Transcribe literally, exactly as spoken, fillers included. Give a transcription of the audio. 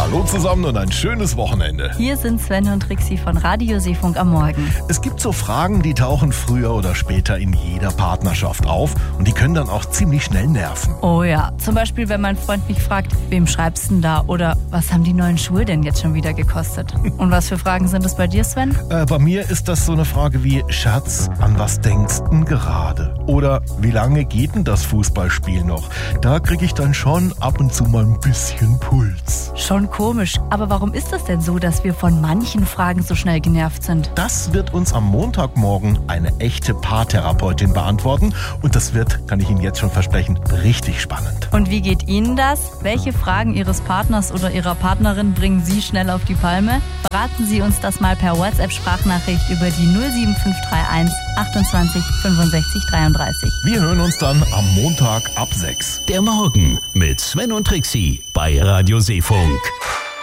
Hallo zusammen und ein schönes Wochenende. Hier sind Sven und Trixi von Radio Seefunk am Morgen. Es gibt so Fragen, die tauchen früher oder später in jeder Partnerschaft auf und die können dann auch ziemlich schnell nerven. Oh ja, zum Beispiel, wenn mein Freund mich fragt, wem schreibst du denn da? Oder was haben die neuen Schuhe denn jetzt schon wieder gekostet? Und was für Fragen sind es bei dir, Sven? Äh, bei mir ist das so eine Frage wie, Schatz, an was denkst du denn gerade? Oder wie lange geht denn das Fußballspiel noch? Da kriege ich dann schon ab und zu mal ein bisschen Puls. Schon komisch, aber warum ist das denn so, dass wir von manchen Fragen so schnell genervt sind? Das wird uns am Montagmorgen eine echte Paartherapeutin beantworten und das wird, kann ich Ihnen jetzt schon versprechen, richtig spannend. Und wie geht Ihnen das? Welche Fragen Ihres Partners oder Ihrer Partnerin bringen Sie schnell auf die Palme? Verraten Sie uns das mal per WhatsApp-Sprachnachricht über die null sieben fünf drei eins achtundzwanzig fünfundsechzig dreiunddreißig. Wir hören uns dann am Montag ab sechs. Der Morgen mit Sven und Trixi bei Radio Seefunk.